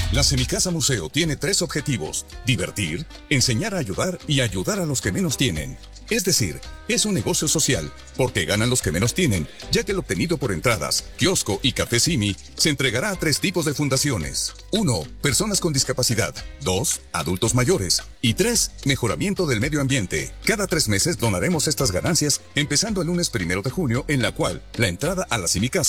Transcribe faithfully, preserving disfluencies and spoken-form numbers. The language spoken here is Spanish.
La Semicasa Museo tiene tres objetivos: divertir, enseñar a ayudar y ayudar a los que menos tienen. Es decir, es un negocio social, porque ganan los que menos tienen, ya que el obtenido por entradas, kiosco y café Simi se entregará a tres tipos de fundaciones. uno. Personas con discapacidad. dos. Adultos mayores. Y tres. Mejoramiento del medio ambiente. Cada tres meses donaremos estas ganancias, empezando el lunes primero de junio, en la cual la entrada a la Semicasa